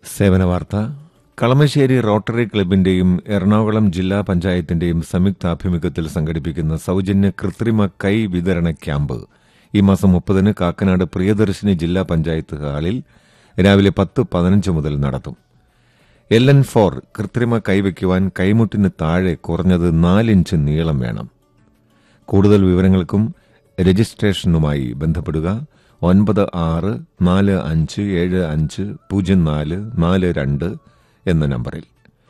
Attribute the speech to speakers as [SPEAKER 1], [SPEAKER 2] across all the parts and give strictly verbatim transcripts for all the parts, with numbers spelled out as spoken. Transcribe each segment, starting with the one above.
[SPEAKER 1] സേവന വാർത്ത. കളമശ്ശേരി റോട്ടറി ക്ലബിന്റെയും എറണാകുളം ജില്ലാ പഞ്ചായത്തിന്റെയും സംയുക്താഭിമുഖ്യത്തിൽ സംഘടിപ്പിക്കുന്ന സൌജന്യ കൃത്രിമ കൈ വിതരണ ക്യാമ്പ് ഈ മാസം മുപ്പതിന് കാക്കനാട് പ്രിയദർശിനി ജില്ലാ പഞ്ചായത്ത് ഹാളിൽ രാവിലെ പത്ത് പതിനഞ്ച് മുതൽ നടത്തും. എൽ എൻ ഫോർ കൃത്രിമ കൈവയ്ക്കുവാൻ കൈമുട്ടിന് താഴെ കുറഞ്ഞത് നാലിഞ്ച് നീളം വേണം. കൂടുതൽ വിവരങ്ങൾക്കും രജിസ്ട്രേഷനുമായി ബന്ധപ്പെടുക ഒൻപത് ആറ് നാല് അഞ്ച് ഏഴ് അഞ്ച് പൂജ്യം നാല് നാല് രണ്ട് എന്ന നമ്പറിൽ.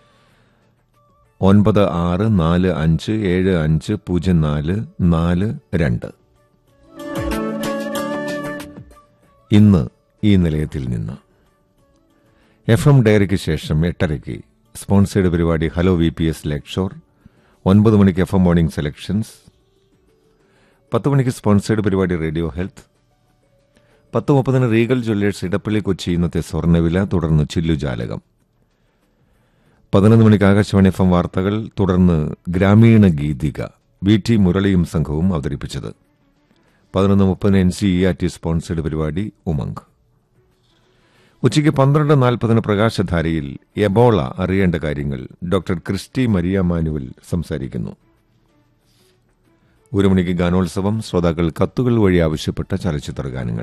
[SPEAKER 1] ഒൻപത് ആറ് നാല് അഞ്ച് ഏഴ് അഞ്ച് പൂജ്യം നാല് നാല് രണ്ട്. ഇന്ന് ഈ നിലയത്തിൽ നിന്ന് എഫ് എം ഡയറിക്ക് ശേഷം എട്ടരയ്ക്ക് സ്പോൺസേഡ് പരിപാടി hello V P S lecture. ഒൻപത് മണിക്ക് എഫ് എം മോർണിംഗ് സെലക്ഷൻസ്. പത്ത് മണിക്ക് സ്പോൺസേഡ് പരിപാടി റേഡിയോ ഹെൽത്ത്. പത്ത് മുപ്പതിന് റീഗൽ ജ്വല്ലേഴ്സ് ഇടപ്പള്ളി കൊച്ചി ഇന്നത്തെ സ്വർണ്ണവില, തുടർന്ന് ചില്ലുജാലകം. പതിനൊന്ന് മണിക്ക് ആകാശവാണി എഫ് എം വാർത്തകൾ, തുടർന്ന് ഗ്രാമീണ ഗീതിക വി ടി മുരളിയും സംഘവും അവതരിപ്പിച്ചത്. പതിനൊന്ന് മുപ്പതിന് N C E R T sponsored പരിപാടി ഉമംഗ്. ഉച്ചയ്ക്ക് പന്ത്രണ്ട് നാൽപ്പതിന് പ്രകാശധാരയിൽ എബോള അറിയേണ്ട കാര്യങ്ങൾ ഡോക്ടർ ക്രിസ്റ്റി മരിയ മാനുവൽ സംസാരിക്കുന്നു. ഒരു മണിക്ക് ഗാനോത്സവം, ശ്രോതാക്കൾ കത്തുകൾ വഴി ആവശ്യപ്പെട്ട ചലച്ചിത്ര ഗാനങ്ങൾ.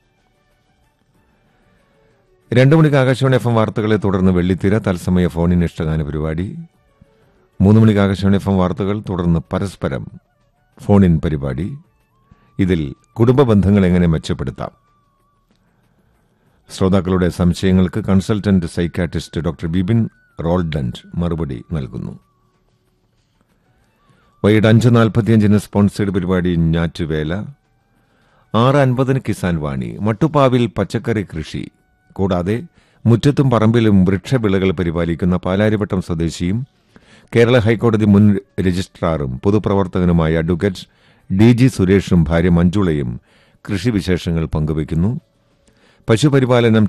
[SPEAKER 1] രണ്ടു മണിക്ക് ആകാശവാണി എഫ് എം വാർത്തകളെ തുടർന്ന് വെള്ളിത്തിര തത്സമയ ഫോണിൻ ഇഷ്ടഗാന പരിപാടി. മൂന്ന് മണിക്ക് ആകാശവാണി എഫ് എം വാർത്തകൾ, തുടർന്ന് പരസ്പരം ഫോണിൻ പരിപാടി. ഇതിൽ കുടുംബ ബന്ധങ്ങൾ എങ്ങനെ മെച്ചപ്പെടുത്താം, ശ്രോതാക്കളുടെ സംശയങ്ങൾക്ക് കൺസൾട്ടന്റ് സൈക്കാട്രിസ്റ്റ് ഡോക്ടർ ബിബിൻ റോൾഡന്റ് മറുപടി നൽകുന്നു. വൈകിട്ട് അഞ്ച് നാൽപ്പത്തിയഞ്ചിന് സ്പോൺസേഡ് പരിപാടി ഞാറ്റുവേല. ആറ് അൻപതിന് കിസാൻ വാണി. മട്ടുപ്പാവിൽ പച്ചക്കറി കൃഷി കൂടാതെ മുറ്റത്തും പറമ്പിലും വൃക്ഷവിളകൾ പരിപാലിക്കുന്ന പാലാരിവട്ടം സ്വദേശിയും കേരള ഹൈക്കോടതി മുൻ രജിസ്ട്രാറും പൊതുപ്രവർത്തകനുമായ അഡ്വക്കേറ്റ് ഡി ജി സുരേഷും ഭാര്യ മഞ്ജുളയും കൃഷിവിശേഷങ്ങൾ പങ്കുവയ്ക്കുന്നു. പശുപരിപാലനം,